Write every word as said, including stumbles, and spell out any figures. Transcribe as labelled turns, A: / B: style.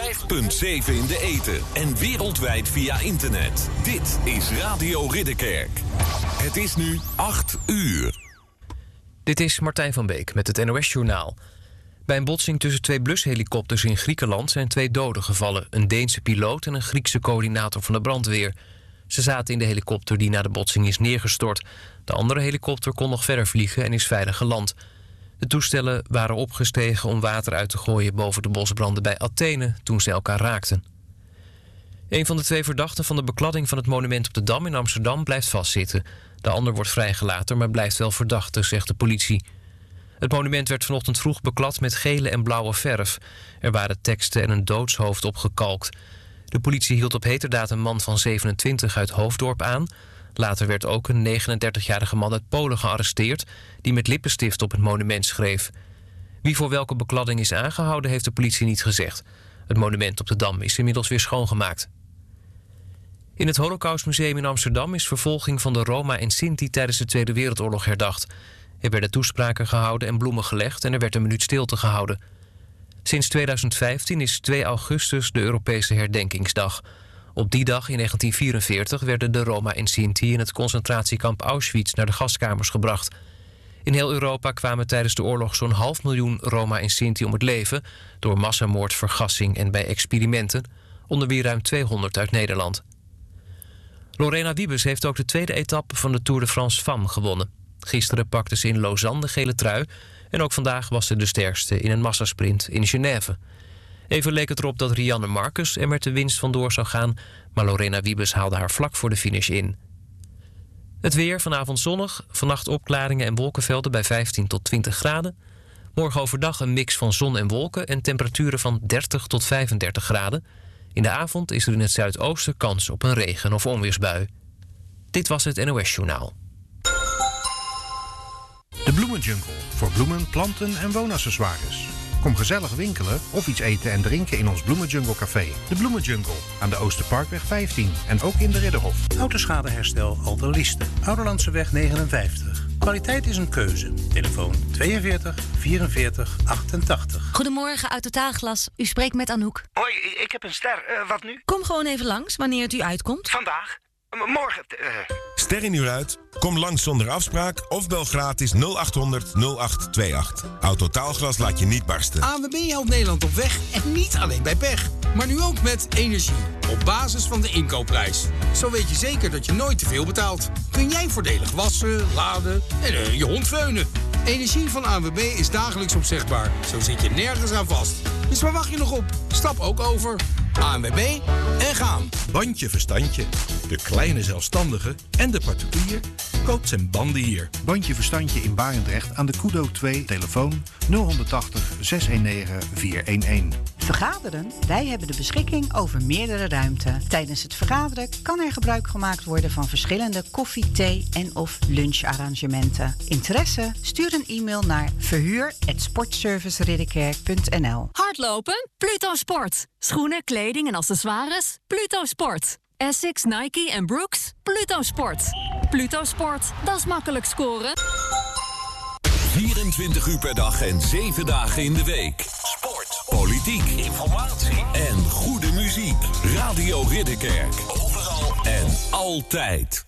A: vijf komma zeven in de ether en wereldwijd via internet. Dit is Radio Ridderkerk. Het is nu acht uur.
B: Dit is Martijn van Beek met het N O S-journaal. Bij een botsing tussen twee blushelikopters in Griekenland zijn twee doden gevallen. Een Deense piloot en een Griekse coördinator van de brandweer. Ze zaten in de helikopter die na de botsing is neergestort. De andere helikopter kon nog verder vliegen en is veilig geland. De toestellen waren opgestegen om water uit te gooien boven de bosbranden bij Athene toen ze elkaar raakten. Een van de twee verdachten van de bekladding van het monument op de Dam in Amsterdam blijft vastzitten. De ander wordt vrijgelaten, maar blijft wel verdachte, zegt de politie. Het monument werd vanochtend vroeg beklad met gele en blauwe verf. Er waren teksten en een doodshoofd opgekalkt. De politie hield op heterdaad een man van zevenentwintig uit Hoofddorp aan. Later werd ook een negenendertigjarige man uit Polen gearresteerd die met lippenstift op het monument schreef. Wie voor welke bekladding is aangehouden heeft de politie niet gezegd. Het monument op de Dam is inmiddels weer schoongemaakt. In het Holocaustmuseum in Amsterdam is vervolging van de Roma en Sinti tijdens de Tweede Wereldoorlog herdacht. Er werden toespraken gehouden en bloemen gelegd en er werd een minuut stilte gehouden. Sinds tweeduizend vijftien is twee augustus de Europese herdenkingsdag. Op die dag in negentien vierenveertig werden de Roma en Sinti in het concentratiekamp Auschwitz naar de gaskamers gebracht. In heel Europa kwamen tijdens de oorlog zo'n half miljoen Roma en Sinti om het leven door massamoord, vergassing en bij experimenten, onder wie ruim tweehonderd uit Nederland. Lorena Wiebes heeft ook de tweede etappe van de Tour de France Femmes gewonnen. Gisteren pakte ze in Lausanne de gele trui en ook vandaag was ze de sterkste in een massasprint in Genève. Even leek het erop dat Rianne Marcus er met de winst vandoor zou gaan, maar Lorena Wiebes haalde haar vlak voor de finish in. Het weer, vanavond zonnig, vannacht opklaringen en wolkenvelden bij vijftien tot twintig graden. Morgen overdag een mix van zon en wolken en temperaturen van dertig tot vijfendertig graden. In de avond is er in het zuidoosten kans op een regen- of onweersbui. Dit was het N O S-journaal.
C: De Bloemenjungle, voor bloemen, planten en woonaccessoires. Kom gezellig winkelen of iets eten en drinken in ons Bloemenjungle Café. De Bloemenjungle aan de Oosterparkweg vijftien en ook in de Ridderhof. Autoschadeherstel Alderliste, Ouderlandseweg negenenvijftig. Kwaliteit is een keuze. Telefoon tweeënveertig vierenveertig achtentachtig.
D: Goedemorgen, Autotaalglas. U spreekt met Anouk.
E: Hoi, ik heb een ster. Uh, wat nu?
D: Kom gewoon even langs wanneer het u uitkomt.
E: Vandaag? M- morgen? Uh...
F: Ster in uur uit? Kom langs zonder afspraak of bel gratis nul achthonderd nul acht tweeëntwintig. Autotaalglas laat je niet barsten.
G: A N W B helpt Nederland op weg en niet alleen bij pech. Maar nu ook met energie. Op basis van de inkoopprijs. Zo weet je zeker dat je nooit te veel betaalt. Kun jij voordelig wassen, laden en uh, je hond veunen. Energie van A N W B is dagelijks opzegbaar. Zo zit je nergens aan vast. Dus waar wacht je nog op? Stap ook over. A N W B en gaan.
C: Bandje verstandje. De kleine zelfstandige en de particulier koopt zijn banden hier. Bandje verstandje in Barendrecht aan de Kudo twee. Telefoon nul tachtig zeshonderdnegen vierhonderdelf.
H: Vergaderen? Wij hebben de beschikking over meerdere ruimte. Tijdens het vergaderen kan er gebruik gemaakt worden van verschillende koffie, thee en of luncharrangementen. Interesse? Stuur een e-mail naar verhuur at sportserviceridderkerk punt n l.
I: Hardlopen? Pluto Sport. Schoenen, kleding en accessoires? Pluto Sport. Essex, Nike en Brooks? Pluto Sport. Pluto Sport, dat is makkelijk scoren.
A: vierentwintig uur per dag en zeven dagen in de week. Sport, politiek, informatie en goede muziek. Radio Ridderkerk. Overal en altijd.